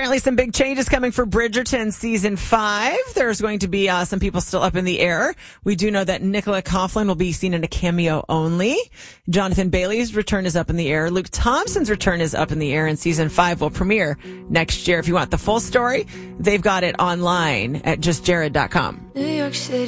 Apparently some big changes coming for Bridgerton season 5. There's going to be some people still up in the air. We do know that Nicola Coughlan will be seen in a cameo only. Jonathan Bailey's return is up in the air. Luke Thompson's return is up in the air, and season 5 will premiere next year. If you want the full story, they've got it online at justjared.com. New York City.